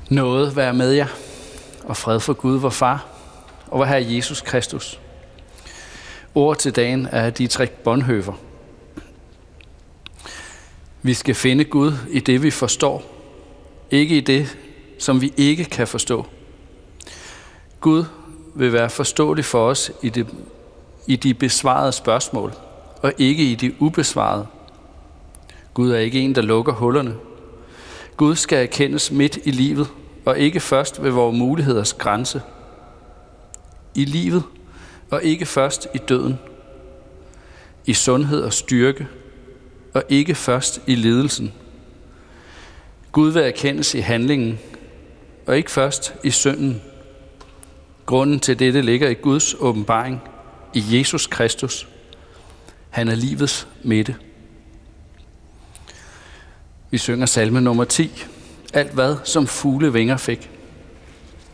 Nåde være med jer, og fred for Gud, vor Far, og vor Herre Jesus Kristus. Ord til dagen er Dietrich Bonhoeffer. Vi skal finde Gud i det, vi forstår, ikke i det, som vi ikke kan forstå. Gud vil være forståelig for os i de besvarede spørgsmål, og ikke i de ubesvarede. Gud er ikke en, der lukker hullerne. Gud skal erkendes midt i livet, og ikke først ved vores muligheders grænse. I livet, og ikke først i døden. I sundhed og styrke, og ikke først i lidelsen. Gud vil erkendes i handlingen, og ikke først i synden. Grunden til dette ligger i Guds åbenbaring i Jesus Kristus. Han er livets midte. Vi synger salme nummer 10. Alt hvad som fugle vinger fik.